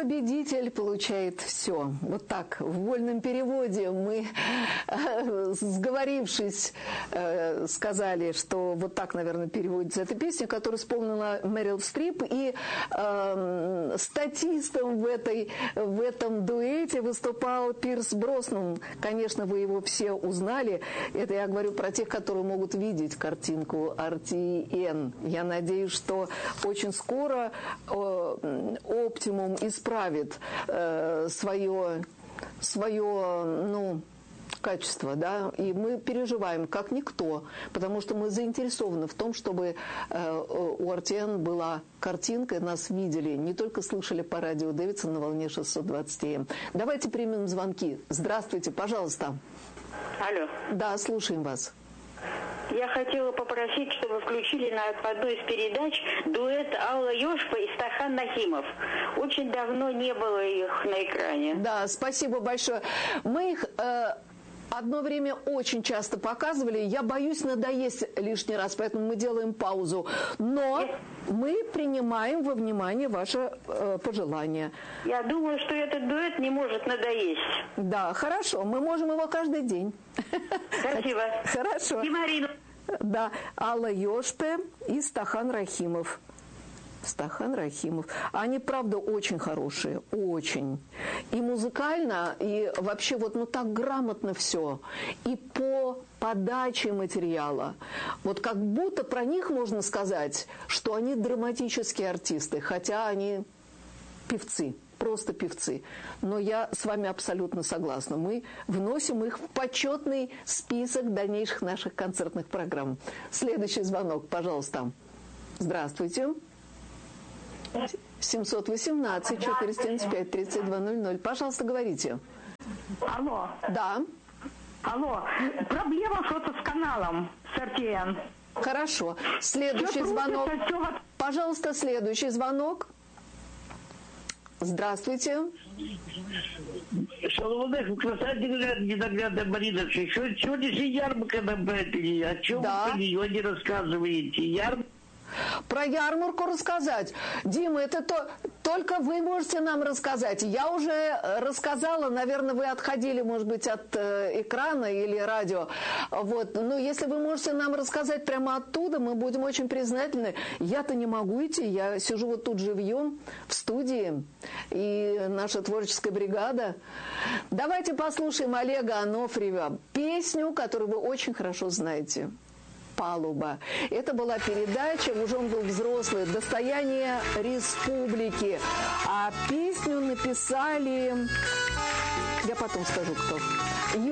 победитель получает все. Вот так, в вольном переводе мы, сговорившись, сказали, что вот так, наверное, переводится эта песня, которую исполнила Мэрил Стрип. И статистом в этом дуэте выступал Пирс Броснан. Конечно, вы его все узнали. Это я говорю про тех, которые могут видеть картинку RTN. Я надеюсь, что очень скоро Optimum исправит свое качество, да, и мы переживаем, как никто, потому что мы заинтересованы в том, чтобы у RTN была картинка, нас видели, не только слышали по радио Дэвидсон на волне 620 АМ. Давайте примем звонки. Здравствуйте, пожалуйста. Алло. Да, слушаем вас. Я хотела попросить, чтобы включили на одной из передач дуэт Алла Йошпа и Стахан Нахимов. Очень давно не было их на экране. Да, спасибо большое. Мы их одно время очень часто показывали. Я боюсь надоесть лишний раз, поэтому мы делаем паузу. Но мы принимаем во внимание ваше пожелание. Я думаю, что этот дуэт не может надоесть. Да, хорошо. Мы можем его каждый день. Спасибо. Хорошо. И Марину. Да, Алла Йошпе и Стахан Рахимов. Стахан Рахимов. Они, правда, очень хорошие, очень. И музыкально, и вообще вот так грамотно все. И по подаче материала. Вот как будто про них можно сказать, что они драматические артисты, хотя они певцы. Просто певцы. Но я с вами абсолютно согласна. Мы вносим их в почетный список дальнейших наших концертных программ. Следующий звонок, пожалуйста. Здравствуйте. 718-475-3200. Пожалуйста, говорите. Алло. Да. Алло. Проблема что-то с каналом, с RTN. Хорошо. Следующий звонок. Пожалуйста, следующий звонок. Здравствуйте. Соломоnek, кстати говоря, ненаглядная Марина, сегодняшняя ярмарка на Бэтли, о чем вы про нее не рассказываете? Про ярмарку рассказать. Дима, это только вы можете нам рассказать. Я уже рассказала, наверное, вы отходили, может быть, от экрана или радио. Вот. Но если вы можете нам рассказать прямо оттуда, мы будем очень признательны. Я-то не могу идти, я сижу вот тут живьем в студии, и наша творческая бригада. Давайте послушаем Олега Анофриева, песню, которую вы очень хорошо знаете. «Палуба». Это была передача, уже он был взрослый, «Достояние республики». А песню написали, я потом скажу, кто.